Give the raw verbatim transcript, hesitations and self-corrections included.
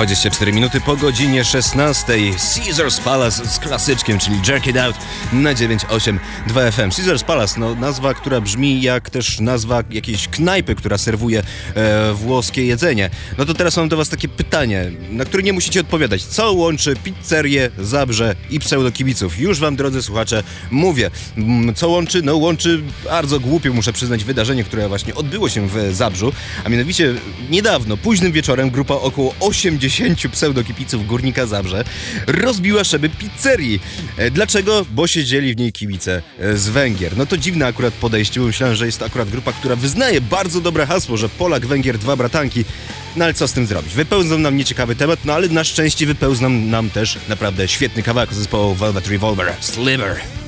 dwadzieścia cztery minuty po godzinie szesnastej. Caesars Palace z klasyczkiem, czyli Jerk It Out na dziewięć osiem dwa F M. Caesars Palace, no nazwa, która brzmi jak też nazwa jakiejś knajpy, która serwuje e, włoskie jedzenie. No to teraz mam do was takie pytanie, na które nie musicie odpowiadać. Co łączy pizzerię, Zabrze i pseudokibiców? Już wam, drodzy słuchacze, mówię. Co łączy? No łączy bardzo głupie, muszę przyznać, wydarzenie, które właśnie odbyło się w Zabrzu, a mianowicie niedawno, późnym wieczorem, grupa około osiemdziesięciu pseudokibiców Górnika Zabrze rozbiła szyby pizzerii. Dlaczego? Bo siedzieli w niej kibice z Węgier. No to dziwne akurat podejście, bo myślałem, że jest to akurat grupa, która wyznaje bardzo dobre hasło, że Polak, Węgier, dwa bratanki. No ale co z tym zrobić? Wypełzną nam nieciekawy temat, no ale na szczęście wypełzną nam też naprawdę świetny kawałek zespołu Velvet Revolver, Sliver.